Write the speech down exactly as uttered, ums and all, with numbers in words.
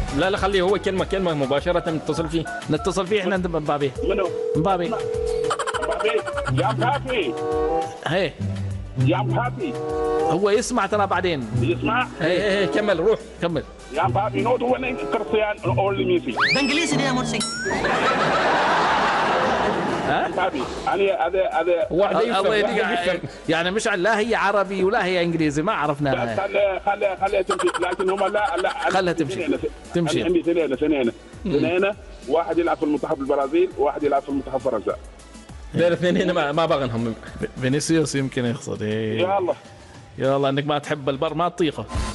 لا لا خليه هو كلمة كلمة مباشرة نتصل فيه. نتصل فيه احنا مبابي. منو؟ مبابي. مبابي يا مبابي. هي يا مبابي. هو يسمع ترى بعدين. يسمع؟ ايه ايه كمل روح كمل. يا مبابي نوت هو كريستيان اونلي ميسي. ده انجليزي ده يا مرسي. ها؟ مبابي انا هذا هذا واحد الله يفهم يديك يعني مش لا هي عربي ولا هي انجليزي ما عرفناها. خلي خلي خلي تمشي لكن هم لا لا خلها تمشي تمشي. عندي اثنين اثنين اثنين واحد يلعب في المنتخب البرازيل وواحد يلعب في المنتخب فرنسا. دول الاثنين هنا ما ما باغنهم. فينيسيوس يمكن يقصد. يا الله يا الله انك ما تحب البر ما تطيقه.